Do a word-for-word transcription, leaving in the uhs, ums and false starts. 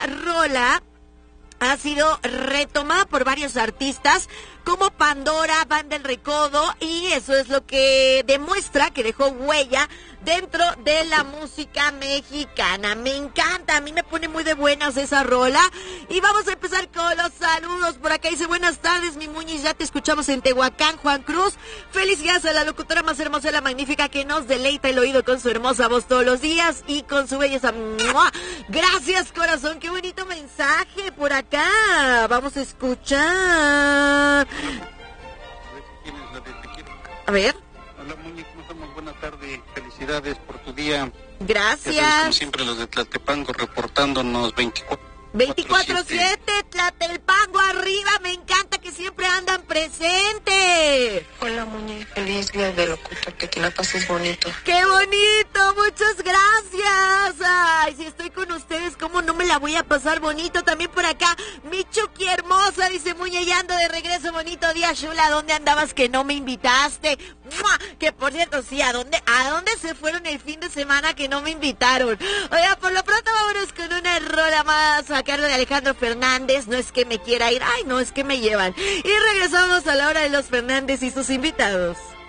rola ha sido retomada por varios artistas como Pandora, Banda El Recodo, y eso es lo que demuestra que dejó huella dentro de la música mexicana. Me encanta, a mí me pone muy de buenas esa rola. Y vamos a empezar con los saludos. Por acá dice, buenas tardes, mi Muñiz, ya te escuchamos en Tehuacán, Juan Cruz. Felicidades a la locutora más hermosa y la magnífica que nos deleita el oído con su hermosa voz todos los días y con su belleza. ¡Mua! Gracias, corazón, qué bonito mensaje por acá. Vamos a escuchar. A ver. Hola, Muñiz, ¿cómo estamos? Buenas tardes, felicidades por tu día. Gracias. Ya sabes, como siempre, los de Tlaltepango reportándonos veinticuatro veinticuatro siete, Tlaltepango arriba, me encanta que siempre andan presente. Hola, Muñe, feliz día de locutor, que te la pases bonito. ¡Qué bonito! ¡Muchas gracias! Ay, si estoy con ustedes, ¿cómo no me la voy a pasar bonito? También por acá, mi Chucky hermosa, dice Muñe, ya ando de regreso, bonito día, Shula, ¿dónde andabas que no me invitaste? ¡Mua! Que por cierto, sí, ¿a dónde, ¿a dónde se fueron el fin de semana que no me invitaron? Oiga, por lo pronto vámonos con una rola más a cargo de Alejandro Fernández. No es que me quiera ir, ay, no, es que me llevan. Y regresamos a la hora de los Fernández y sus invitados.